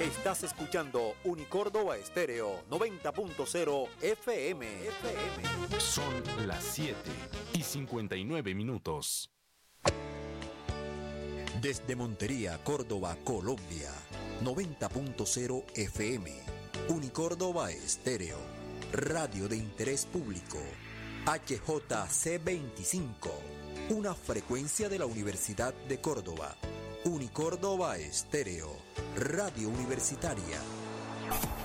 Estás escuchando Unicórdoba Estéreo 90.0 FM. Son las 7:59. Desde Montería, Córdoba, Colombia, 90.0 FM. Unicórdoba Estéreo, radio de interés público. HJC25, una frecuencia de la Universidad de Córdoba. Unicórdoba Estéreo, radio universitaria.